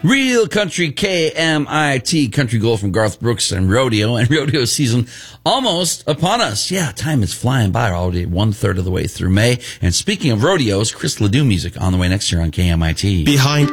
Real Country KMIT, Country Gold from Garth Brooks and rodeo season almost upon us. Yeah, time is flying by, already 1/3 of the way through May. And speaking of rodeos, Chris Ledoux music on the way next year on KMIT. Behind